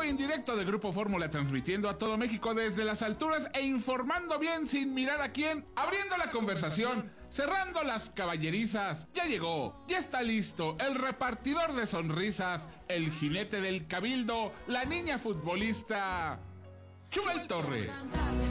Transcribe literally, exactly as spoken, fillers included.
en directo de Grupo Fórmula, transmitiendo a todo México desde las alturas e informando bien sin mirar a quién, abriendo la conversación, cerrando las caballerizas. Ya llegó, ya está listo, el repartidor de sonrisas, el jinete del cabildo, la niña futbolista, Chumel Torres.